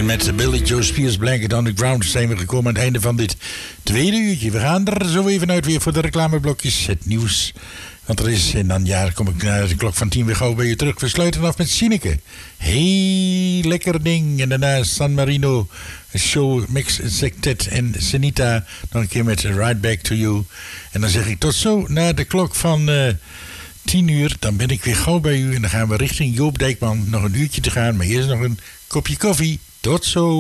met Billy Joe Spears, Blanket on the Ground zijn we gekomen aan het einde van dit tweede uurtje. We gaan er zo even uit weer voor de reclameblokjes, het nieuws. Want er is, en dan kom ik naar de klok van 10 weer gauw bij je terug. We sluiten af met Sineke. Heel lekker ding. En daarna San Marino, Show, Mix Sextet en Senita. Nog een keer met Right Back to You. En dan zeg ik tot zo na de klok van 10 uur. Dan ben ik weer gauw bij u. En dan gaan we richting Joop Dijkman nog een uurtje te gaan. Maar eerst nog een kopje koffie. Tot zo.